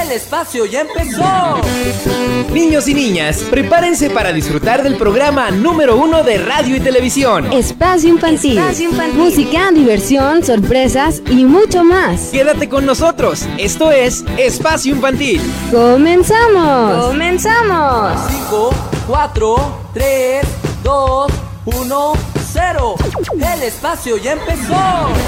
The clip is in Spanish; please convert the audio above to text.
El espacio ya empezó. Niños y niñas, prepárense para disfrutar del programa número 1 de radio y televisión. Espacio Infantil. Música, diversión, sorpresas y mucho más. Quédate con nosotros. Esto es Espacio Infantil. ¡Comenzamos! 5, 4, 3, 2, 1, 0. El espacio ya empezó.